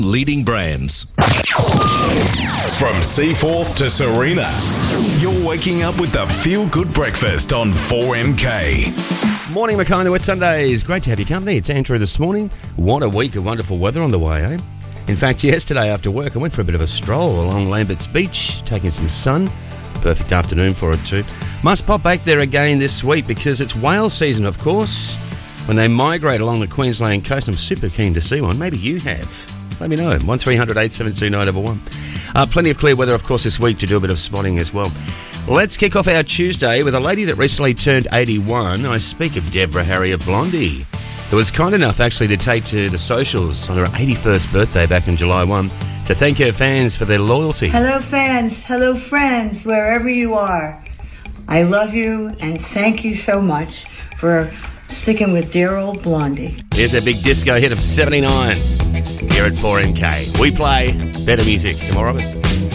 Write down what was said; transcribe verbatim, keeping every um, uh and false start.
Leading brands. From Seaforth to Serena, you're waking up with the Feel Good Breakfast on four M K. Morning, Mackay, Wet Sundays. Great to have your company. It's Andrew this morning. What a week of wonderful weather on the way, eh? In fact, yesterday after work, I went for a bit of a stroll along Lambert's Beach, taking some sun. Perfect afternoon for it too. Must pop back there again this week because it's whale season, of course. When they migrate along the Queensland coast, I'm super keen to see one. Maybe you have. Let me know. one three hundred eight seven two nine one one. Uh, plenty of clear weather, of course, this week to do a bit of spotting as well. Let's kick off our Tuesday with a lady that recently turned eighty-one. I speak of Deborah Harry of Blondie, who was kind enough actually to take to the socials on her eighty-first birthday back in July first to thank her fans for their loyalty. Hello fans, hello friends, wherever you are. I love you and thank you so much for sticking with dear old Blondie. Here's a big disco hit of seventy-nine here at four M K. We play better music. Am I right?